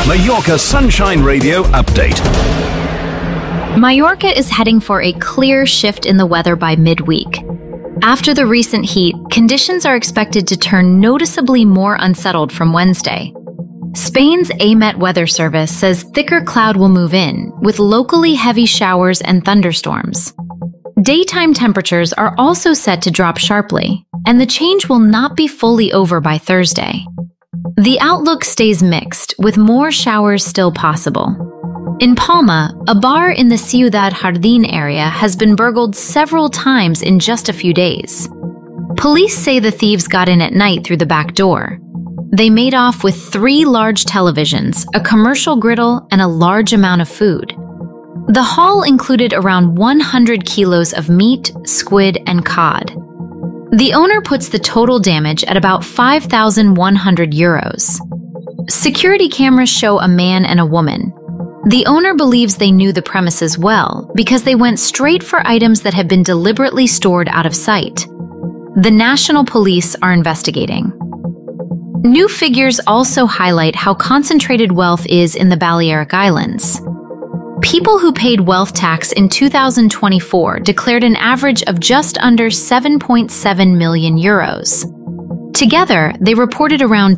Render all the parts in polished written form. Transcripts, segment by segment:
Mallorca Sunshine Radio update. Mallorca is heading for a clear shift in the weather by midweek. After the recent heat, conditions are expected to turn noticeably more unsettled from Wednesday. Spain's AMET weather service says thicker cloud will move in, with locally heavy showers and thunderstorms. Daytime temperatures are also set to drop sharply, and the change will not be fully over by Thursday. The outlook stays mixed, with more showers still possible. In Palma, a bar in the Ciudad Jardín area has been burgled several times in just a few days. Police say the thieves got in at night through the back door. They made off with 3 large televisions, a commercial griddle, and a large amount of food. The haul included around 100 kilos of meat, squid, and cod. The owner puts the total damage at about 5,100 euros. Security cameras show a man and a woman. The owner believes they knew the premises well because they went straight for items that had been deliberately stored out of sight. The national police are investigating. New figures also highlight how concentrated wealth is in the Balearic Islands. People who paid wealth tax in 2024 declared an average of just under 7.7 million euros. Together, they reported around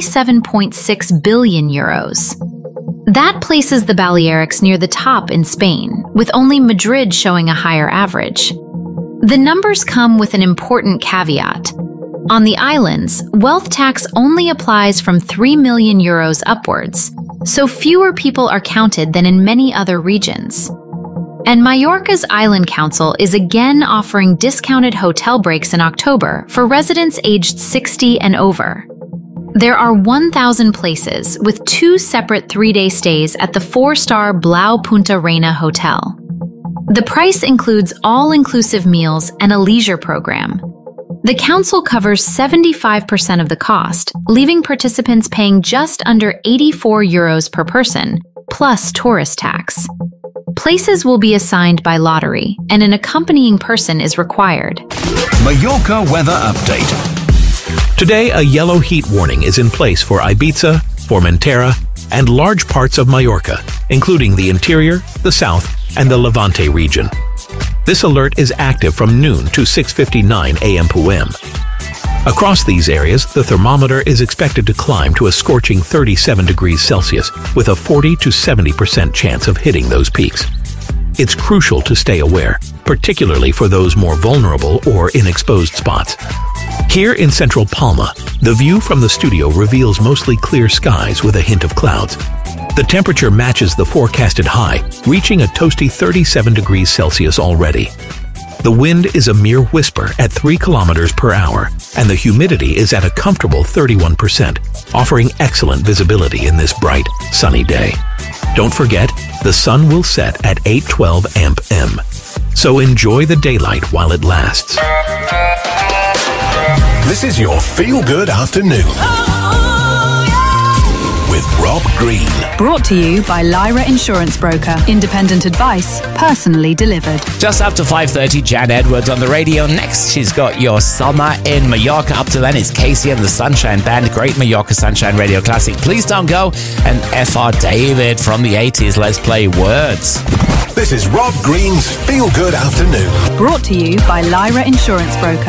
27.6 billion euros. That places the Balearics near the top in Spain, with only Madrid showing a higher average. The numbers come with an important caveat. On the islands, wealth tax only applies from 3 million euros upwards, so fewer people are counted than in many other regions. And Mallorca's Island Council is again offering discounted hotel breaks in October for residents aged 60 and over. There are 1,000 places, with 2 separate 3-day stays at the 4-star Blau Punta Reina Hotel. The price includes all-inclusive meals and a leisure program. The council covers 75% of the cost, leaving participants paying just under 84 euros per person, plus tourist tax. Places will be assigned by lottery, and an accompanying person is required. Mallorca weather update. Today, a yellow heat warning is in place for Ibiza, Formentera, and large parts of Mallorca, including the interior, the south, and the Levante region. This alert is active from noon to 6:59 a.m. p.m. Across these areas, the thermometer is expected to climb to a scorching 37 degrees Celsius, with a 40 to 70% chance of hitting those peaks. It's crucial to stay aware, particularly for those more vulnerable or in exposed spots. Here in central Palma, the view from the studio reveals mostly clear skies with a hint of clouds. The temperature matches the forecasted high, reaching a toasty 37 degrees Celsius already. The wind is a mere whisper at 3 kilometers per hour, and the humidity is at a comfortable 31%, offering excellent visibility in this bright, sunny day. Don't forget, the sun will set at 8:12 a.m. So enjoy the daylight while it lasts. This is your feel-good afternoon with Rob Green. Brought to you by Lyra Insurance Broker. Independent advice, personally delivered. Just after 5:30, Jan Edwards on the radio. Next, she's got Your Summer in Mallorca. Up to then, it's Casey and the Sunshine Band. Great Mallorca Sunshine Radio classic. Please Don't Go. And F.R. David from the 80s. Let's play Words. This is Rob Green's Feel Good Afternoon. Brought to you by Lyra Insurance Broker.